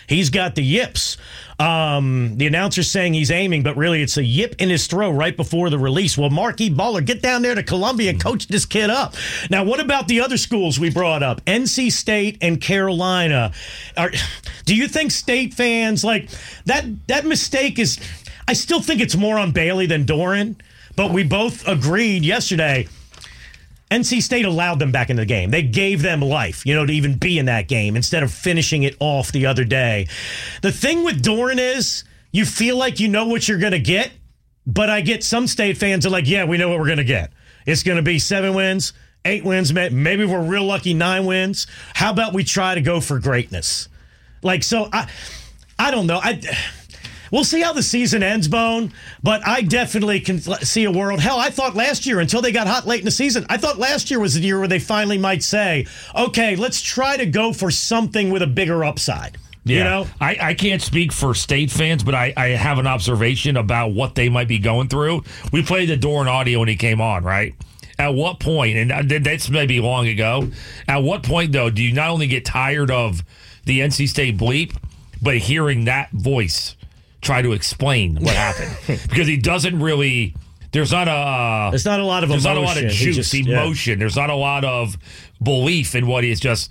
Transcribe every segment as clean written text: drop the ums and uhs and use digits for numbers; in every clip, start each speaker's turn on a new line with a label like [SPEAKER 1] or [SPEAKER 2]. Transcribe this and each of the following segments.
[SPEAKER 1] He's got the yips. The announcer's saying he's aiming, but really it's a yip in his throat right before the release. Well, Marquis Baller, get down there to Columbia and coach this kid up. Now, what about the other schools we brought up? NC State and Carolina. Do you think State fans, like, that mistake is, I still think it's more on Bailey than Doeren, but we both agreed yesterday, NC State allowed them back in the game. They gave them life, to even be in that game instead of finishing it off the other day. The thing with Doeren is you feel like you know what you're going to get, but I get some State fans are like, yeah, we know what we're going to get. It's going to be 7 wins, 8 wins, maybe we're real lucky 9 wins. How about we try to go for greatness? Like, so I don't know. We'll see how the season ends, Bone, but I definitely can see a world. Hell, I thought last year, until they got hot late in the season, I thought last year was the year where they finally might say, okay, let's try to go for something with a bigger upside.
[SPEAKER 2] Yeah. I can't speak for State fans, but I have an observation about what they might be going through. We played the Doeren audio when he came on, right? At what point, and that's maybe long ago, at what point, though, do you not only get tired of the NC State bleep, but hearing that voice try to explain what happened? Because he doesn't really, there's not a lot of juice, emotion. Yeah. There's not a lot of belief in what he's just,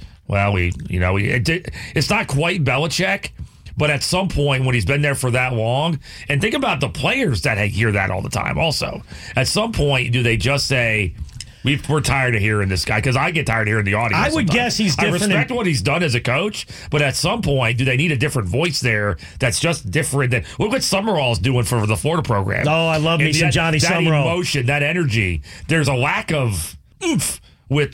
[SPEAKER 2] it's not quite Belichick, but at some point when he's been there for that long, and think about the players that hear that all the time also. At some point, do they just say, we're tired of hearing this guy? Because I get tired of hearing the audio.
[SPEAKER 1] I would guess he's different.
[SPEAKER 2] I respect what he's done as a coach, but at some point, do they need a different voice there that's just different? Look what Summerall's doing for the Florida program.
[SPEAKER 1] Oh, I love me some Johnny Summerall.
[SPEAKER 2] That emotion, that energy. There's a lack of oomph with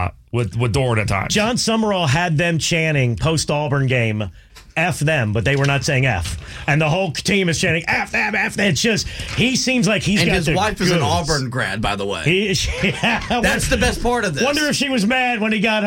[SPEAKER 2] Doeren at times.
[SPEAKER 1] John Summerall had them chanting post-Auburn game, F them, but they were not saying F. And the whole team is chanting F them, F them. It's just, he seems like he's got the
[SPEAKER 3] And his wife is an Auburn grad, by the way. That's the best part of this.
[SPEAKER 1] Wonder if she was mad when he got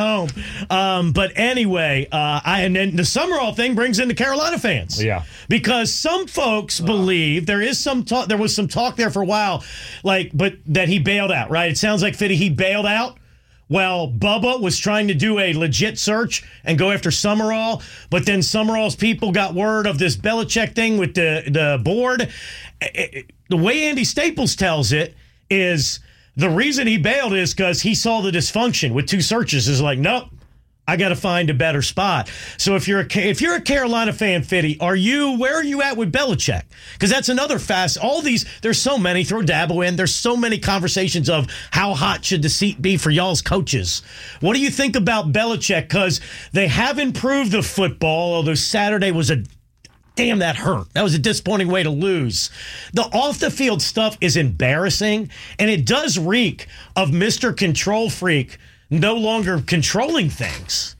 [SPEAKER 1] home. But anyway, and then the Summerall thing brings in the Carolina fans.
[SPEAKER 2] Yeah.
[SPEAKER 1] Because some folks believe there was some talk there for a while, but that he bailed out, right? It sounds like, Fitty, he bailed out. Well, Bubba was trying to do a legit search and go after Summerall, but then Summerall's people got word of this Belichick thing with the board. The way Andy Staples tells it is the reason he bailed is because he saw the dysfunction with 2 searches. Is like, nope, I got to find a better spot. So if you're a Carolina fan, Fitty, where are you at with Belichick? Because that's another all these, there's so many, throw Dabo in, there's so many conversations of how hot should the seat be for y'all's coaches. What do you think about Belichick? Because they have improved the football, although Saturday was damn, that hurt. That was a disappointing way to lose. The off-the-field stuff is embarrassing, and it does reek of Mr. Control Freak no longer controlling things.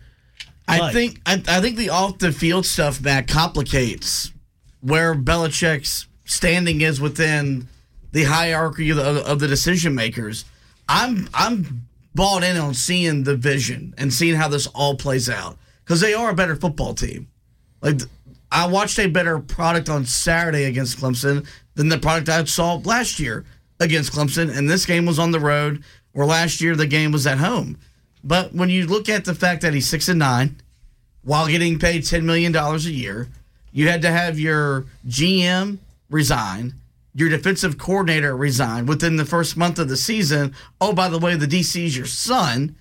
[SPEAKER 3] I think the off the field stuff, Matt, complicates where Belichick's standing is within the hierarchy of the decision makers. I'm bought in on seeing the vision and seeing how this all plays out because they are a better football team. Like, I watched a better product on Saturday against Clemson than the product I saw last year against Clemson, and this game was on the road. Or last year, the game was at home. But when you look at the fact that he's 6-9, while getting paid $10 million a year, you had to have your GM resign, your defensive coordinator resign within the first month of the season. Oh, by the way, the DC is your son.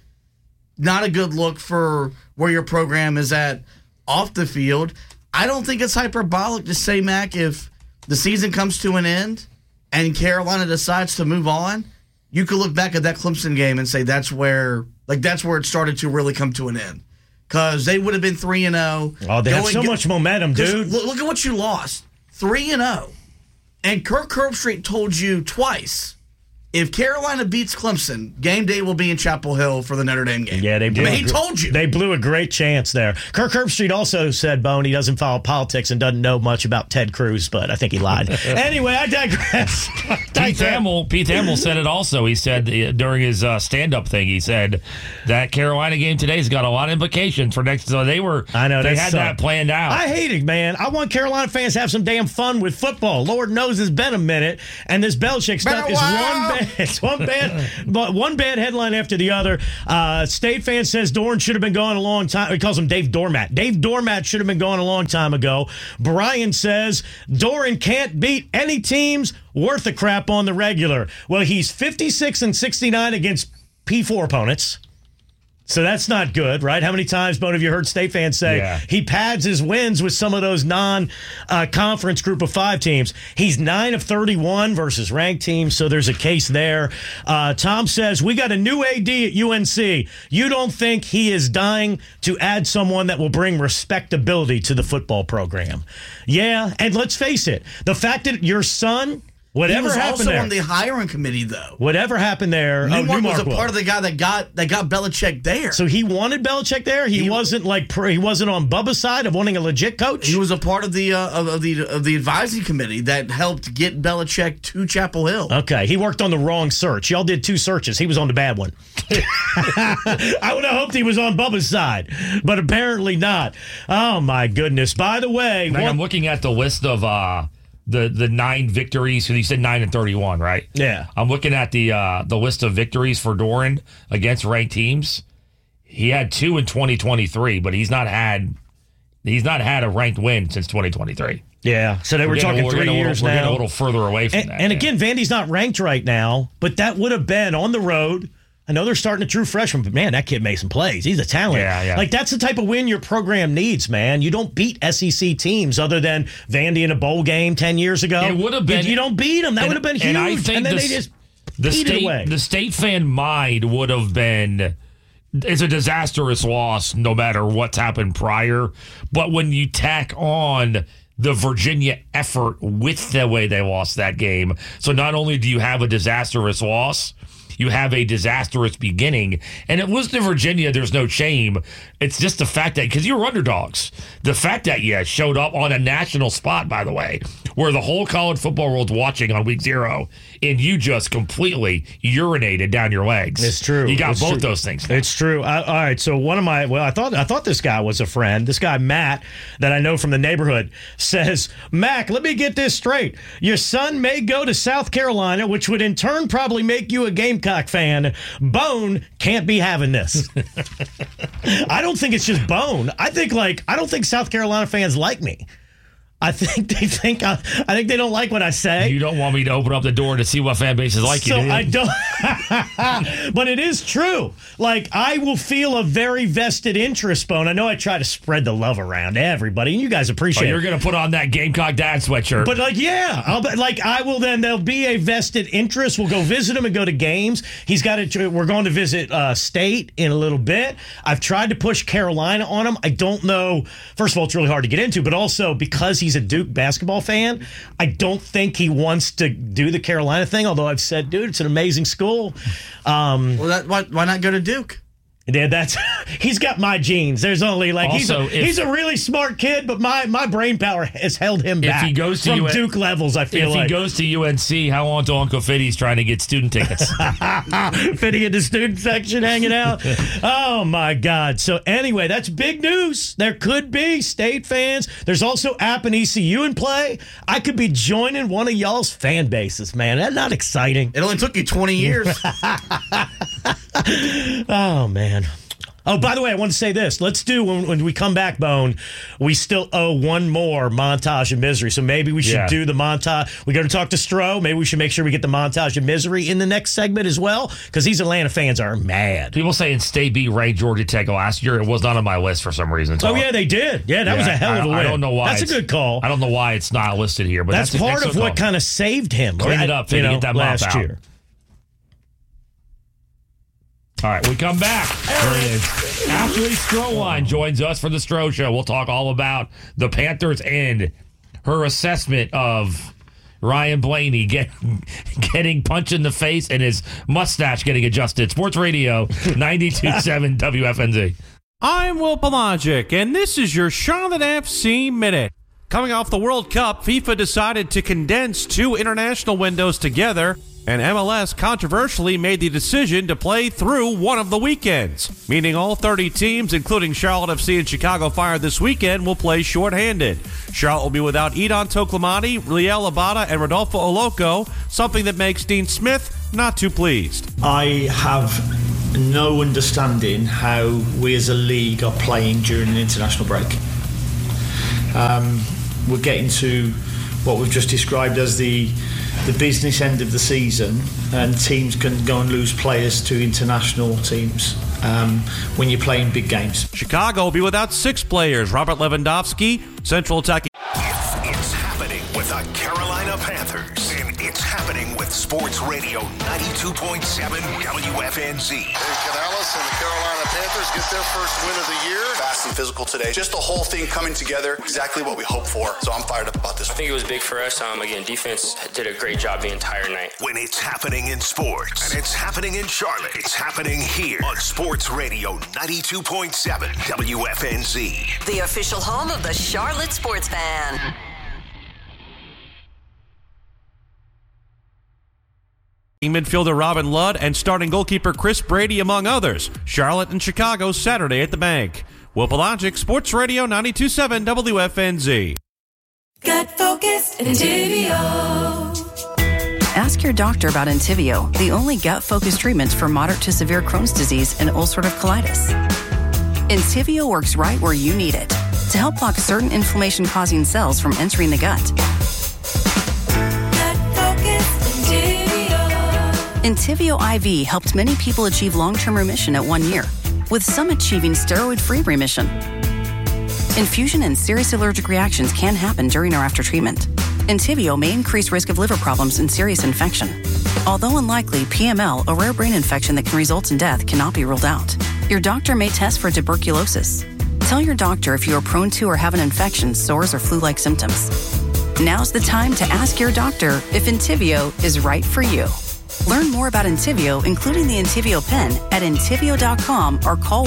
[SPEAKER 3] Not a good look for where your program is at off the field. I don't think it's hyperbolic to say, Mac, if the season comes to an end and Carolina decides to move on, you could look back at that Clemson game and say that's where it started to really come to an end. Because they would have been 3-0.
[SPEAKER 1] Oh, they have so much momentum, dude.
[SPEAKER 3] Look at what you lost. 3-0. And Kirk Herbstreit told you twice, if Carolina beats Clemson, game day will be in Chapel Hill for the Notre Dame game.
[SPEAKER 1] Yeah,
[SPEAKER 3] he told you.
[SPEAKER 1] They blew a great chance there. Kirk Herbstreit also said, Bone, he doesn't follow politics and doesn't know much about Ted Cruz, but I think he lied. Anyway, I digress.
[SPEAKER 2] Pete Hamill said it also. He said during his stand-up thing, he said that Carolina game today's got a lot of implications for next. So they had that planned out.
[SPEAKER 1] I hate it, man. I want Carolina fans to have some damn fun with football. Lord knows it's been a minute, and this Belichick stuff is one one bad headline after the other. State fan says Doran should have been gone a long time. He calls him Dave Doormat. Dave Doormat should have been gone a long time ago. Brian says Doran can't beat any teams worth a crap on the regular. Well, he's 56-69 against P4 opponents. So that's not good, right? How many times, Bone, have you heard State fans say he pads his wins with some of those non-conference group of 5 teams? He's 9 of 31 versus ranked teams, so there's a case there. Tom says, we got a new AD at UNC. You don't think he is dying to add someone that will bring respectability to the football program? Yeah, and let's face it, the fact that your son... Whatever happened
[SPEAKER 3] also
[SPEAKER 1] there.
[SPEAKER 3] On the hiring committee, though.
[SPEAKER 1] Whatever happened there.
[SPEAKER 3] Newmark was a part of the guy that got Belichick there.
[SPEAKER 1] So he wanted Belichick there. He wasn't he wasn't on Bubba's side of wanting a legit coach.
[SPEAKER 3] He was a part of the advising committee that helped get Belichick to Chapel Hill.
[SPEAKER 1] Okay, he worked on the wrong search. Y'all did 2 searches. He was on the bad one. I would have hoped he was on Bubba's side, but apparently not. Oh my goodness! By the way,
[SPEAKER 2] I'm looking at the list of. The 9 victories, because he said 9 and 31, right?
[SPEAKER 1] Yeah.
[SPEAKER 2] I'm looking at the list of victories for Doran against ranked teams. He had 2 in 2023, but he's not had a ranked win since 2023.
[SPEAKER 1] Yeah, so we're talking 3 years now.
[SPEAKER 2] We're getting a little further away from that.
[SPEAKER 1] And again, Vandy's not ranked right now, but that would have been on the road. I know they're starting a true freshman, but man, that kid made some plays. He's a talent.
[SPEAKER 2] Yeah.
[SPEAKER 1] Like, that's the type of win your program needs, man. You don't beat SEC teams other than Vandy in a bowl game 10 years ago.
[SPEAKER 2] It would have been.
[SPEAKER 1] You don't beat them. That would have been huge.
[SPEAKER 2] And I think
[SPEAKER 1] then they just beat it away.
[SPEAKER 2] The state fan mind would have been, it's a disastrous loss no matter what's happened prior. But when you tack on the Virginia effort with the way they lost that game, so not only do you have a disastrous loss, you have a disastrous beginning. And it was to Virginia, there's no shame. It's just the fact that, because you were underdogs, the fact that you showed up on a national spot, by the way, where the whole college football world's watching on week 0, and you just completely urinated down your legs.
[SPEAKER 1] It's true.
[SPEAKER 2] You got both those things now.
[SPEAKER 1] It's true. All right, so I thought this guy was a friend. This guy, Matt, that I know from the neighborhood, says, Mac, let me get this straight. Your son may go to South Carolina, which would in turn probably make you a Gamecock fan. Bone can't be having this. I don't think it's just Bone. I don't think South Carolina fans like me. I think they don't like what I say.
[SPEAKER 2] You don't want me to open up the door to see what fan bases like you.
[SPEAKER 1] I don't. But it is true. Like, I will feel a very vested interest, Bone. I know I try to spread the love around to everybody, and you guys appreciate it.
[SPEAKER 2] You're going to put on that Gamecock Dad sweatshirt.
[SPEAKER 1] But I will then, there'll be a vested interest. We'll go visit him and go to games. We're going to visit State in a little bit. I've tried to push Carolina on him. I don't know. First of all, it's really hard to get into, but also because he's a Duke basketball fan, I don't think he wants to do the Carolina thing, although I've said, dude, it's an amazing school.
[SPEAKER 3] Why not go to Duke?
[SPEAKER 1] Yeah, he's got my genes. There's only he's a really smart kid, but my brain power has held him back.
[SPEAKER 2] If he goes to
[SPEAKER 1] from Duke levels, I feel
[SPEAKER 2] if he goes to UNC, how long till Uncle Fiddy's trying to get student tickets?
[SPEAKER 1] Fiddy in the student section hanging out. Oh my God! So anyway, that's big news. There could be State fans. There's also App and ECU in play. I could be joining one of y'all's fan bases, man. That's not exciting.
[SPEAKER 3] It only took you 20 years.
[SPEAKER 1] Oh man. Oh, by the way, I want to say this. Let's do, when we come back, Bone, we still owe one more montage of misery. So maybe we should do the montage. We got to talk to Stroh. Maybe we should make sure we get the montage of misery in the next segment as well, because these Atlanta fans are mad.
[SPEAKER 2] People saying State beat ranked Georgia Tech last year. It was not on my list for some reason.
[SPEAKER 1] Oh, yeah, they did. Yeah, that was a hell of a win.
[SPEAKER 2] I don't know why.
[SPEAKER 1] That's a good call.
[SPEAKER 2] I don't know why it's not listed here, but
[SPEAKER 1] that's part of what kind of saved him.
[SPEAKER 2] Clean it up, get that mouth
[SPEAKER 1] last
[SPEAKER 2] out.
[SPEAKER 1] year.
[SPEAKER 2] All right, we come back. There it is. Ashley Strohline joins us for the Stroh Show. We'll talk all about the Panthers and her assessment of Ryan Blaney getting punched in the face and his mustache getting adjusted. Sports Radio 92.7 WFNZ.
[SPEAKER 4] I'm Will Pelagic, and this is your Charlotte FC Minute. Coming off the World Cup, FIFA decided to condense 2 international windows together, and MLS controversially made the decision to play through one of the weekends, meaning all 30 teams, including Charlotte FC and Chicago Fire this weekend, will play shorthanded. Charlotte will be without Edon Toklamani, Liel Abada, and Rodolfo Oloco, something that makes Dean Smith not too pleased.
[SPEAKER 5] I have no understanding how we as a league are playing during an international break. We're getting to what we've just described as the business end of the season, and teams can go and lose players to international teams when you're playing big games.
[SPEAKER 4] Chicago will be without 6 players. Robert Lewandowski, central attacking.
[SPEAKER 6] It's happening with the Carolina Panthers, and it's happening with Sports Radio 92.7 WFNZ.
[SPEAKER 7] There's Canales and the Carolina Panthers get their first win of the year.
[SPEAKER 8] Fast and physical today. Just the whole thing coming together, exactly what we hoped for. So I'm fired up about this.
[SPEAKER 9] I think it was big for us. Again, defense did a great job the entire night.
[SPEAKER 6] When it's happening in sports, and it's happening in Charlotte, it's happening here on Sports Radio 92.7 WFNZ.
[SPEAKER 10] The official home of the Charlotte Sports Fan.
[SPEAKER 4] Midfielder Robin Ludd and starting goalkeeper Chris Brady, among others. Charlotte and Chicago Saturday at the Bank. Will Pelagic, Sports Radio 92.7 WFNZ.
[SPEAKER 11] Gut Focused Entivio.
[SPEAKER 12] Ask your doctor about Entivio, the only gut-focused treatment for moderate to severe Crohn's disease and ulcerative colitis. Entivio works right where you need it to help block certain inflammation-causing cells from entering the gut. Entivio IV helped many people achieve long-term remission at 1 year, with some achieving steroid-free remission. Infusion and serious allergic reactions can happen during or after treatment. Entivio may increase risk of liver problems and serious infection. Although unlikely, PML, a rare brain infection that can result in death, cannot be ruled out. Your doctor may test for tuberculosis. Tell your doctor if you are prone to or have an infection, sores, or flu-like symptoms. Now's the time to ask your doctor if Entivio is right for you. Learn more about Entivio, including the Entivio pen, at Entivio.com or call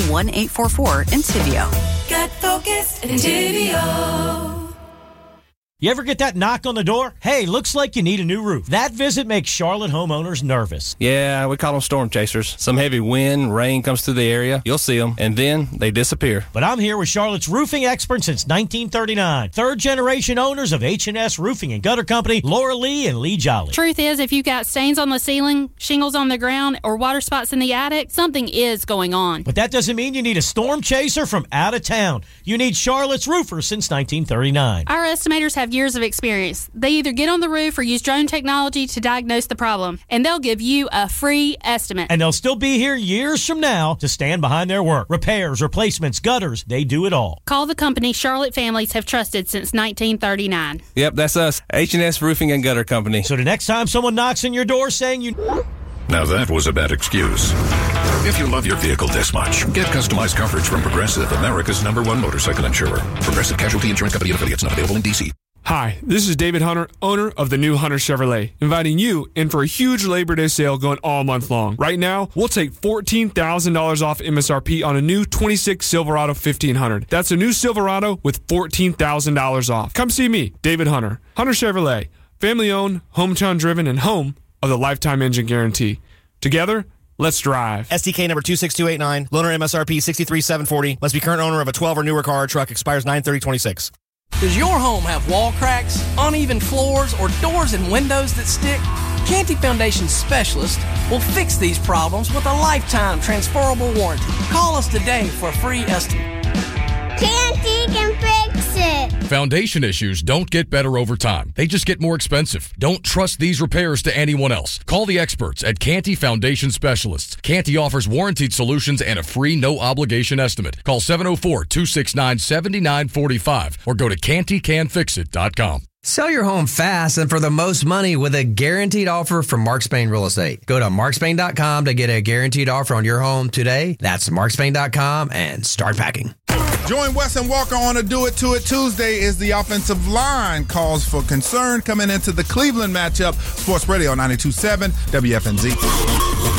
[SPEAKER 12] 1-844-ENTIVIO.
[SPEAKER 11] Gut Focused Entivio.
[SPEAKER 1] You ever get that knock on the door? Hey, looks like you need a new roof. That visit makes Charlotte homeowners nervous.
[SPEAKER 13] Yeah, we call them storm chasers. Some heavy wind, rain comes through the area. You'll see them, and then they disappear.
[SPEAKER 1] But I'm here with Charlotte's roofing expert since 1939. Third-generation owners of H&S Roofing and Gutter Company, Laura Lee and Lee Jolly.
[SPEAKER 14] Truth is, if you've got stains on the ceiling, shingles on the ground, or water spots in the attic, something is going on.
[SPEAKER 1] But that doesn't mean you need a storm chaser from out of town. You need Charlotte's roofers since 1939.
[SPEAKER 14] Our estimators have years of experience. They either get on the roof or use drone technology to diagnose the problem, and they'll give you a free estimate.
[SPEAKER 1] And they'll still be here years from now to stand behind their work. Repairs, replacements, gutters, they do it all.
[SPEAKER 14] Call the company Charlotte families have trusted since 1939.
[SPEAKER 13] Yep, that's us. H&S Roofing and Gutter Company.
[SPEAKER 1] So the next time someone knocks on your door saying you...
[SPEAKER 6] Now that was a bad excuse. If you love your vehicle this much, get customized coverage from Progressive, America's #1 motorcycle insurer. Progressive Casualty Insurance Company and affiliates, not available in D.C.
[SPEAKER 15] Hi, this is David Hunter, owner of the new Hunter Chevrolet, inviting you in for a huge Labor Day sale going all month long. Right now, we'll take $14,000 off MSRP on a new 26 Silverado 1500. That's a new Silverado with $14,000 off. Come see me, David Hunter. Hunter Chevrolet, family-owned, hometown-driven, and home of the Lifetime Engine Guarantee. Together, let's drive.
[SPEAKER 16] SDK number 26289, loaner MSRP 63740. Must be current owner of a 12 or newer car or truck. Expires 9/30/26.
[SPEAKER 17] Does your home have wall cracks, uneven floors, or doors and windows that stick? Canty Foundation specialists will fix these problems with a lifetime transferable warranty. Call us today for a free estimate.
[SPEAKER 18] Canty can fix it.
[SPEAKER 19] Foundation issues don't get better over time. They just get more expensive. Don't trust these repairs to anyone else. Call the experts at Canty Foundation Specialists. Canty offers warranted solutions and a free no-obligation estimate. Call 704-269-7945 or go to cantycanfixit.com.
[SPEAKER 20] Sell your home fast and for the most money with a guaranteed offer from Mark Spain Real Estate. Go to markspain.com to get a guaranteed offer on your home today. That's markspain.com and start packing.
[SPEAKER 21] Join Wes and Walker on a Do It To It Tuesday as the offensive line calls for concern coming into the Cleveland matchup. Sports Radio 92.7 WFNZ.